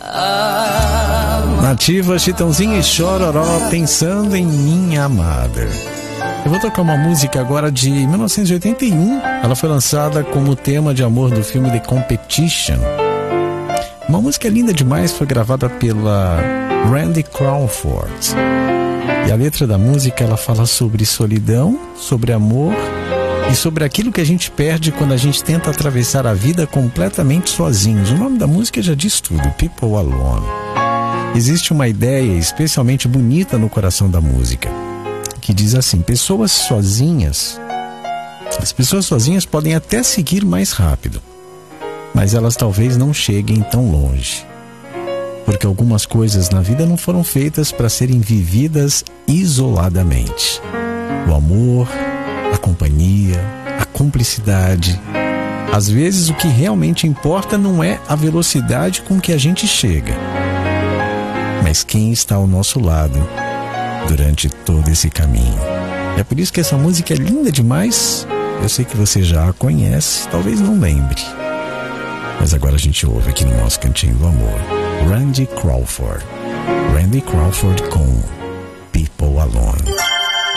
Nativa, Chitãozinho e Chororó, Pensando em Minha Amada. Eu vou tocar uma música agora de 1981. Ela foi lançada como tema de amor do filme The Competition. Uma música linda demais, foi gravada pela Randy Crawford. E a letra da música, ela fala sobre solidão, sobre amor e sobre aquilo que a gente perde quando a gente tenta atravessar a vida completamente sozinhos. O nome da música já diz tudo, People Alone. Existe uma ideia especialmente bonita no coração da música, que diz assim: as pessoas sozinhas podem até seguir mais rápido, mas elas talvez não cheguem tão longe, porque algumas coisas na vida não foram feitas para serem vividas isoladamente. O amor, a companhia, a cumplicidade. Às vezes o que realmente importa não é a velocidade com que a gente chega, mas quem está ao nosso lado durante todo esse caminho. É por isso que essa música é linda demais. Eu sei que você já a conhece, talvez não lembre, mas agora a gente ouve aqui no nosso Cantinho do Amor. Randy Crawford com People Alone.